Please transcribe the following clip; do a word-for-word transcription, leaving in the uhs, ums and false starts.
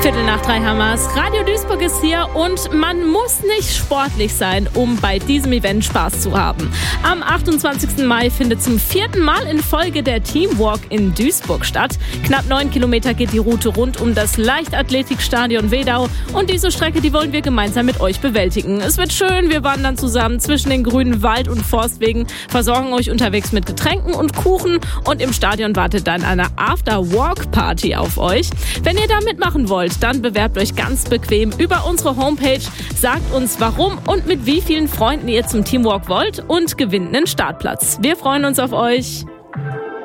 Viertel nach drei Hammers. Radio Duisburg ist hier und man muss nicht sportlich sein, um bei diesem Event Spaß zu haben. Am achtundzwanzigsten Mai findet zum vierten Mal in Folge der Teamwalk in Duisburg statt. Knapp neun Kilometer geht die Route rund um das Leichtathletikstadion Wedau und diese Strecke, die wollen wir gemeinsam mit euch bewältigen. Es wird schön, wir wandern zusammen zwischen den grünen Wald- und Forstwegen, versorgen euch unterwegs mit Getränken und Kuchen und im Stadion wartet dann eine After-Walk-Party auf euch. Wenn ihr da mitmachen wollt, dann bewerbt euch ganz bequem über unsere Homepage, sagt uns warum und mit wie vielen Freunden ihr zum Teamwalk wollt und gewinnt einen Startplatz. Wir freuen uns auf euch.